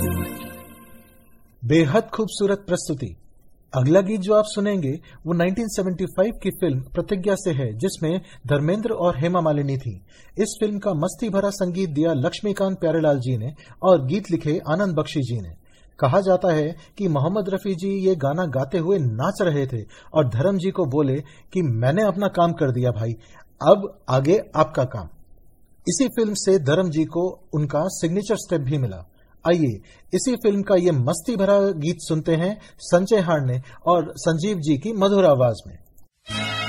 बेहद खूबसूरत प्रस्तुति। अगला गीत जो आप सुनेंगे वो 1975 की फिल्म प्रतिज्ञा से है, जिसमें धर्मेंद्र और हेमा मालिनी थी। इस फिल्म का मस्ती भरा संगीत दिया लक्ष्मीकांत प्यारेलाल जी ने और गीत लिखे आनंद बख्शी जी ने। कहा जाता है कि मोहम्मद रफी जी ये गाना गाते हुए नाच रहे थे और धर्म जी को बोले कि मैंने अपना काम कर दिया भाई, अब आगे आपका काम। इसी फिल्म से धर्म जी को उनका सिग्नेचर स्टेप भी मिला। आइए इसी फिल्म का ये मस्ती भरा गीत सुनते हैं संजय हार्ने और संजीव जी की मधुर आवाज में।